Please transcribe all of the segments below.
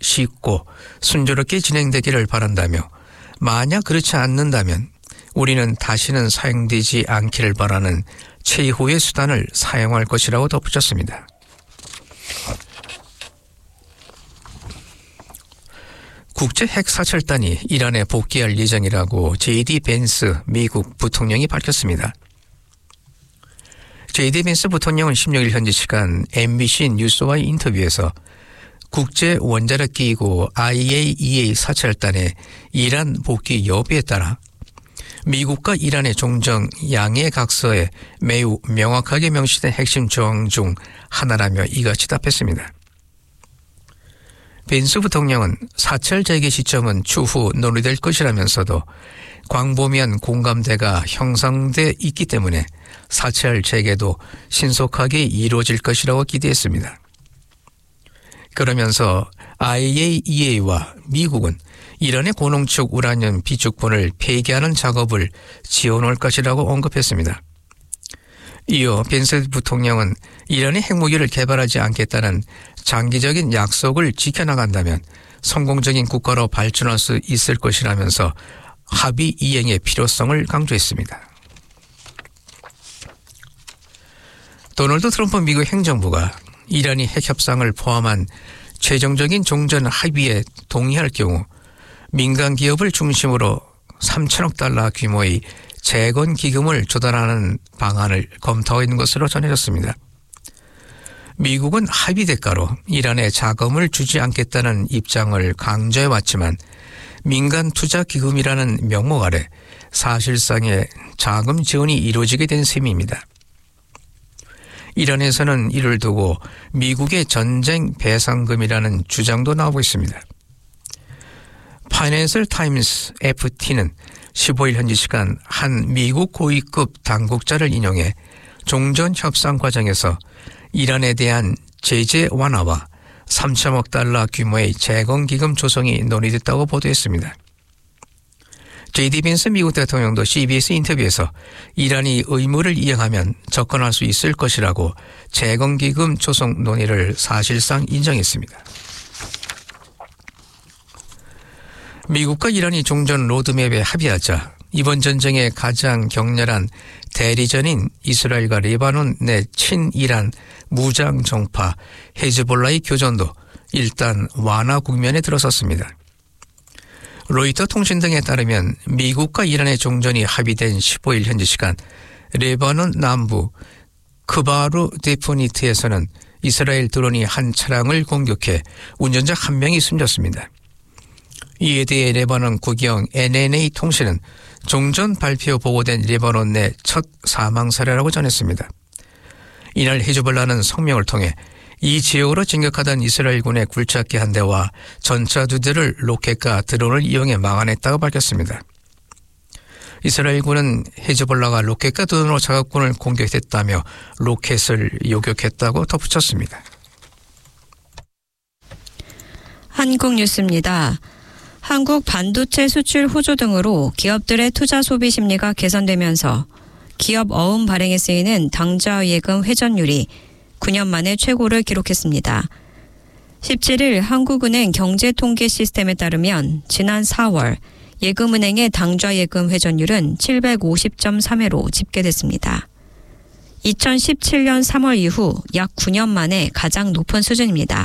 쉽고 순조롭게 진행되기를 바란다며 만약 그렇지 않는다면 우리는 다시는 사용되지 않기를 바라는 최후의 수단을 사용할 것이라고 덧붙였습니다. 국제 핵사찰단이 이란에 복귀할 예정이라고 JD 벤스 미국 부통령이 밝혔습니다. JD 벤스 부통령은 16일 현지 시간 MBC 뉴스와의 인터뷰에서 국제 원자력기구 IAEA 사찰단의 이란 복귀 여부에 따라 미국과 이란의 종정 양해각서에 매우 명확하게 명시된 핵심 조항 중 하나라며 이같이 답했습니다. 벤스 부통령은 사찰 재개 시점은 추후 논의될 것이라면서도 광범위한 공감대가 형성돼 있기 때문에 사찰 재개도 신속하게 이루어질 것이라고 기대했습니다. 그러면서 IAEA와 미국은 이란의 고농축 우라늄 비축분을 폐기하는 작업을 지원할 것이라고 언급했습니다. 이어 벤스 부통령은 이란이 핵무기를 개발하지 않겠다는 장기적인 약속을 지켜나간다면 성공적인 국가로 발전할 수 있을 것이라면서 합의 이행의 필요성을 강조했습니다. 도널드 트럼프 미국 행정부가 이란이 핵 협상을 포함한 최종적인 종전 합의에 동의할 경우 민간 기업을 중심으로 3천억 달러 규모의 재건 기금을 조달하는 방안을 검토하고 있는 것으로 전해졌습니다. 미국은 합의 대가로 이란에 자금을 주지 않겠다는 입장을 강조해왔지만 민간 투자 기금이라는 명목 아래 사실상의 자금 지원이 이루어지게 된 셈입니다. 이란에서는 이를 두고 미국의 전쟁 배상금이라는 주장도 나오고 있습니다. 파이낸셜 타임스 FT는 15일 현지 시간 한 미국 고위급 당국자를 인용해 종전 협상 과정에서 이란에 대한 제재 완화와 3천억 달러 규모의 재건기금 조성이 논의됐다고 보도했습니다. JD 벤스 미국 대통령도 CBS 인터뷰에서 이란이 의무를 이행하면 접근할 수 있을 것이라고 재건기금 조성 논의를 사실상 인정했습니다. 미국과 이란이 종전 로드맵에 합의하자 이번 전쟁의 가장 격렬한 대리전인 이스라엘과 레바논 내 친이란 무장 정파 헤즈볼라의 교전도 일단 완화 국면에 들어섰습니다. 로이터 통신 등에 따르면 미국과 이란의 종전이 합의된 15일 현지 시간 레바논 남부 크바루 데포니트에서는 이스라엘 드론이 한 차량을 공격해 운전자 한 명이 숨졌습니다. 이에 대해 레바논 국영 NNA 통신은 종전 발표 보고된 레바논 내 첫 사망 사례라고 전했습니다. 이날 헤즈볼라는 성명을 통해 이 지역으로 진격하던 이스라엘군의 굴착기 한 대와 전차 2대를 로켓과 드론을 이용해 막아냈다고 밝혔습니다. 이스라엘군은 헤즈볼라가 로켓과 드론으로 자국군을 공격했다며 로켓을 요격했다고 덧붙였습니다. 한국 뉴스입니다. 한국 반도체 수출 호조 등으로 기업들의 투자 소비 심리가 개선되면서 기업 어음 발행에 쓰이는 당좌 예금 회전율이 9년 만에 최고를 기록했습니다. 17일 한국은행 경제통계 시스템에 따르면 지난 4월 예금은행의 당좌 예금 회전율은 750.3회로 집계됐습니다. 2017년 3월 이후 약 9년 만에 가장 높은 수준입니다.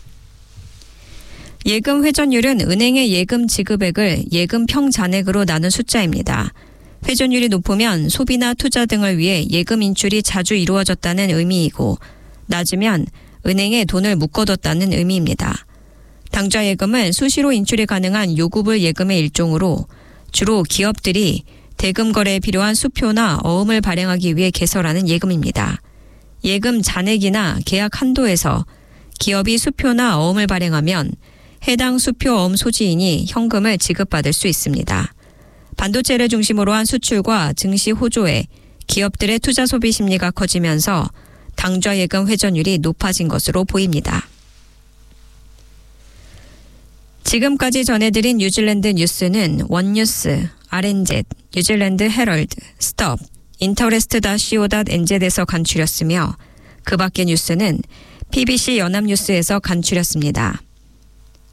예금 회전율은 은행의 예금 지급액을 예금 평잔액으로 나눈 숫자입니다. 회전율이 높으면 소비나 투자 등을 위해 예금 인출이 자주 이루어졌다는 의미이고 낮으면 은행에 돈을 묶어뒀다는 의미입니다. 당좌 예금은 수시로 인출이 가능한 요구불 예금의 일종으로 주로 기업들이 대금 거래에 필요한 수표나 어음을 발행하기 위해 개설하는 예금입니다. 예금 잔액이나 계약 한도에서 기업이 수표나 어음을 발행하면 해당 수표 어음 소지인이 현금을 지급받을 수 있습니다. 반도체를 중심으로 한 수출과 증시 호조에 기업들의 투자 소비 심리가 커지면서 당좌 예금 회전율이 높아진 것으로 보입니다. 지금까지 전해드린 뉴질랜드 뉴스는 원뉴스, RNZ, 뉴질랜드 헤럴드, 스톱, 인터레스트.co.nz에서 간추렸으며 그 밖의 뉴스는 PBC 연합뉴스에서 간추렸습니다.